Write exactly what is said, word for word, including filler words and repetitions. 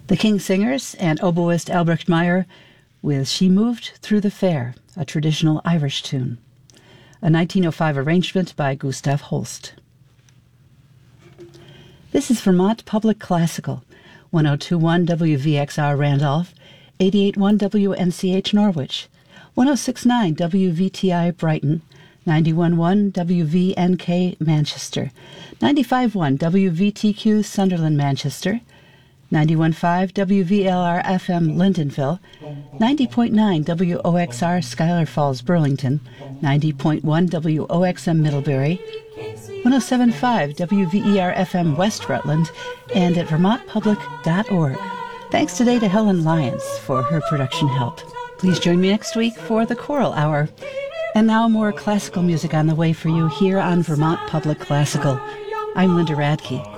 The King Singers and oboist Albrecht Meyer with She Moved Through the Fair, a traditional Irish tune. A nineteen oh five arrangement by Gustav Holst. This is Vermont Public Classical, one oh two point one W V X R Randolph, eighty-eight point one W N C H Norwich, one oh six point nine W V T I Brighton, ninety-one point one W V N K Manchester, ninety-five point one W V T Q Sunderland Manchester, ninety-one point five W V L R F M Lyndonville, ninety point nine W O X R Schuyler Falls Burlington, ninety point one W O X M Middlebury, one oh seven point five W V E R F M West Rutland, and at vermont public dot org. Thanks today to Helen Lyons for her production help. Please join me next week for the Choral Hour. And now more classical music on the way for you here on Vermont Public Classical. I'm Linda Radke.